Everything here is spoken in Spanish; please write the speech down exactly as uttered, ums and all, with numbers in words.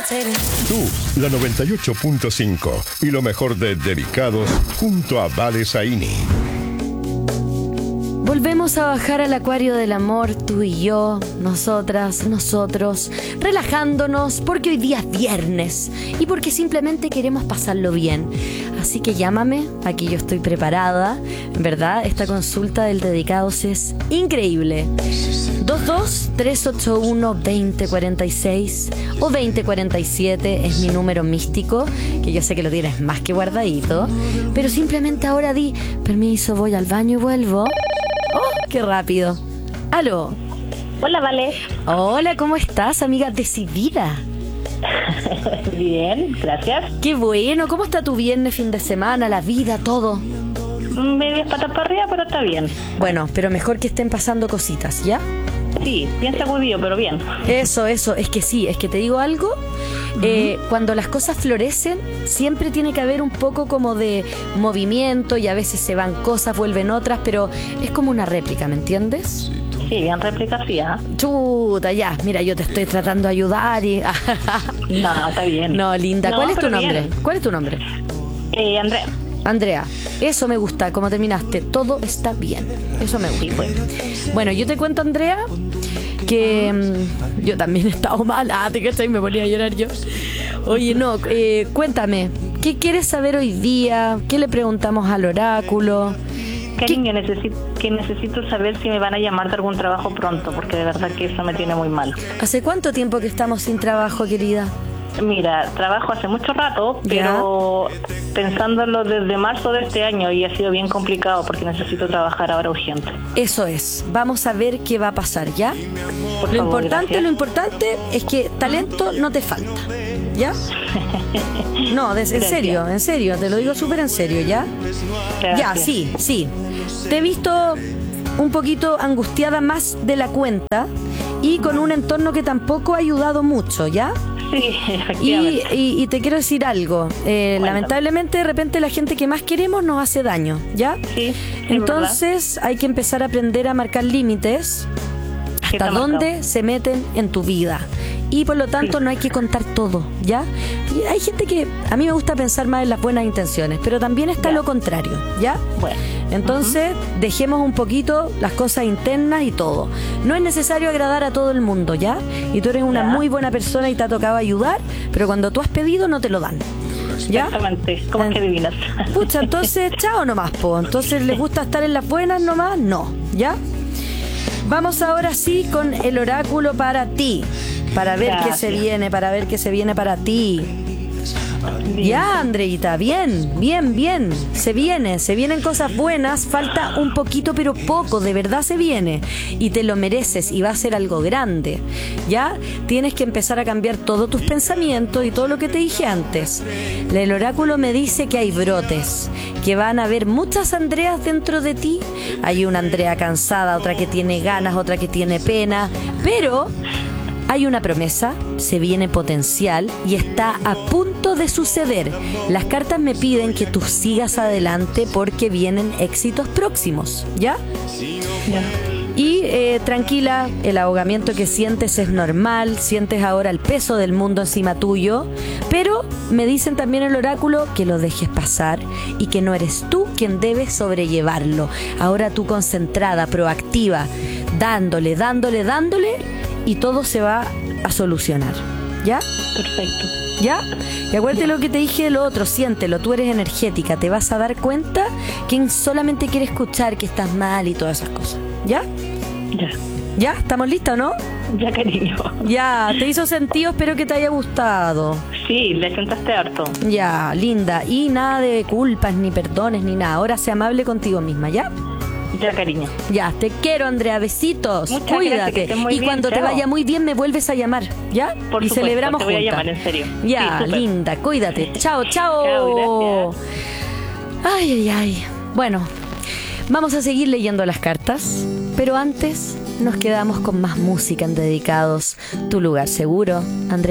Tú, la noventa y ocho punto cinco y lo mejor de Dedicados junto a Vale Zaini. Volvemos a bajar al acuario del amor, tú y yo, nosotras, nosotros, relajándonos porque hoy día es viernes y porque simplemente queremos pasarlo bien. Así que llámame, aquí yo estoy preparada, ¿verdad? Esta consulta del Dedicados es increíble. dos dos tres ocho uno dos cero cuatro seis o dos cero cuatro siete es mi número místico, que yo sé que lo tienes más que guardadito, pero simplemente ahora di, permiso, voy al baño y vuelvo. ¡Oh, qué rápido! ¡Aló! Hola, Vale. Hola, ¿cómo estás, amiga decidida? Bien, gracias. ¡Qué bueno! ¿Cómo está tu viernes, fin de semana, la vida, todo? Medias patas para arriba, pero está bien. Bueno, pero mejor que estén pasando cositas, ¿ya? Sí, bien sacudido, pero bien. Eso, eso, es que sí, es que te digo algo, uh-huh. eh, cuando las cosas florecen, siempre tiene que haber un poco como de movimiento y a veces se van cosas, vuelven otras, pero es como una réplica, ¿me entiendes? Sí, bien réplica, sí, ¿eh? Chuta, ya, mira, yo te estoy tratando de ayudar y... No, está bien. No, linda, no, ¿cuál es tu nombre? Bien. ¿Cuál es tu nombre? Eh, Andrea. Andrea, eso me gusta, como terminaste, todo está bien, eso me gusta. Sí, bueno. Bueno, yo te cuento, Andrea, que mmm, yo también he estado mal, ah, te cachai, me ponía a llorar yo. Oye, no, eh, cuéntame, ¿qué quieres saber hoy día? ¿Qué le preguntamos al oráculo? Cariño, necesito, que necesito saber si me van a llamar de algún trabajo pronto, porque de verdad que eso me tiene muy mal. ¿Hace cuánto tiempo que estamos sin trabajo, querida? Mira, trabajo hace mucho rato, pero ¿ya? Pensándolo desde marzo de este año y ha sido bien complicado porque necesito trabajar ahora urgente. Eso es, vamos a ver qué va a pasar, ¿ya? Por lo favor, importante, gracias. lo importante es que talento no te falta, ¿ya? No, de, en serio, en serio, te lo digo súper en serio, ¿ya? Gracias. Ya, sí, sí. Te he visto un poquito angustiada más de la cuenta y con un entorno que tampoco ha ayudado mucho, ¿ya? Sí, efectivamente. Y, y, y te quiero decir algo, eh, lamentablemente de repente la gente que más queremos nos hace daño, ¿ya? Sí, entonces hay que empezar a aprender a marcar límites hasta dónde se meten en tu vida. Y por lo tanto sí. No hay que contar todo, ¿ya? Y hay gente que a mí me gusta pensar más en las buenas intenciones, pero también está ya. Lo contrario, ¿ya? Bueno. Entonces, uh-huh. dejemos un poquito las cosas internas y todo. No es necesario agradar a todo el mundo, ¿ya? Y tú eres una ya. Muy buena persona y te ha tocado ayudar, pero cuando tú has pedido no te lo dan. ¿Ya? Exactamente, ¿cómo es que adivinas? Pucha, entonces, chao nomás, po. Entonces, ¿les gusta estar en las buenas nomás? No, ¿ya? Vamos ahora sí con el oráculo para ti. Para ver Gracias. Qué se viene, para ver qué se viene para ti. Bien. Ya, Andreita, bien, bien, bien. Se viene, se vienen cosas buenas. Falta un poquito, pero poco. De verdad se viene. Y te lo mereces y va a ser algo grande. Ya, tienes que empezar a cambiar todos tus pensamientos y todo lo que te dije antes. El oráculo me dice que hay brotes, que van a haber muchas Andreas dentro de ti. Hay una Andrea cansada, otra que tiene ganas, otra que tiene pena. Pero... hay una promesa, se viene potencial y está a punto de suceder. Las cartas me piden que tú sigas adelante porque vienen éxitos próximos, ¿ya? Ya. Y eh, tranquila, el ahogamiento que sientes es normal, sientes ahora el peso del mundo encima tuyo, pero me dicen también el oráculo que lo dejes pasar y que no eres tú quien debe sobrellevarlo. Ahora tú concentrada, proactiva, dándole, dándole, dándole... y todo se va a solucionar, ¿ya? Perfecto. ¿Ya? Y acuérdate lo que te dije de lo otro, siéntelo, tú eres energética, te vas a dar cuenta que solamente quiere escuchar que estás mal y todas esas cosas, ¿ya? Ya. ¿Ya? ¿Estamos listos, no? Ya, cariño. Ya, te hizo sentido, espero que te haya gustado. Sí, le sentaste harto. Ya, linda, y nada de culpas, ni perdones, ni nada, ahora sé amable contigo misma, ¿ya? Ya, cariño. Ya, te quiero, Andrea, besitos. Muchas Cuídate. Gracias, que estés muy y bien, cuando chao. te vaya muy bien me vuelves a llamar, ¿ya? Por y supuesto, celebramos te voy juntas. a llamar, en serio. Ya, sí, linda, cuídate. Chao, chao. Chao, gracias. Ay, ay, ay. Bueno, vamos a seguir leyendo las cartas, pero antes nos quedamos con más música en Dedicados. Tu lugar seguro, Andrea.